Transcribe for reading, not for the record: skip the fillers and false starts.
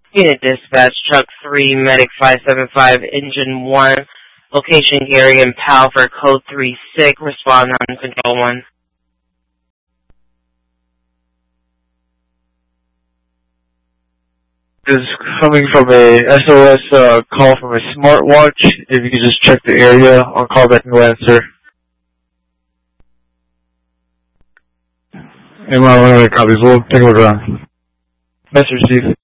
Unit Dispatch, Truck 3, Medic 575, Engine 1, location Gary and Powell for Code 36, respond on Control 1. This is coming from a SOS call from a smartwatch. If you could just check the area on callback, no answer. Hey, Marlon, copies. We'll take a look around. Message received.